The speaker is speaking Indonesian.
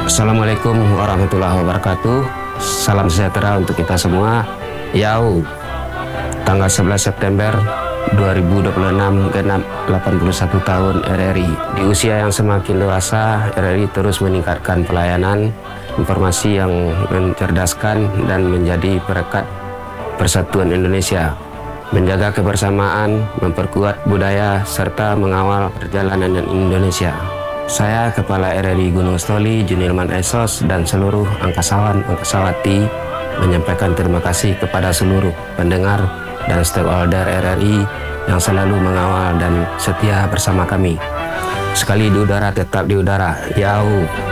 Assalamualaikum warahmatullahi wabarakatuh. Salam sejahtera untuk kita semua. Yau, tanggal 11 September 2026 genap 81 tahun RRI. Di usia yang semakin dewasa, RRI terus meningkatkan pelayanan, informasi yang mencerdaskan dan menjadi perekat persatuan Indonesia, menjaga kebersamaan, memperkuat budaya, serta mengawal perjalanan Indonesia. Saya Kepala RRI Gunung Stoli, Junilman Esos, dan seluruh angkasawan-angkasawati menyampaikan terima kasih kepada seluruh pendengar dan stakeholder RRI yang selalu mengawal dan setia bersama kami. Sekali di udara, tetap di udara. Yau.